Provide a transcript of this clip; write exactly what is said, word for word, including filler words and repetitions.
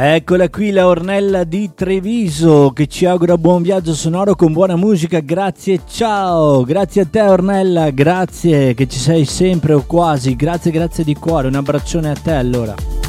Eccola qui la Ornella di Treviso che ci augura buon viaggio sonoro con buona musica. Grazie, ciao, grazie a te Ornella, grazie che ci sei sempre o quasi, grazie, grazie di cuore, un abbraccione a te allora.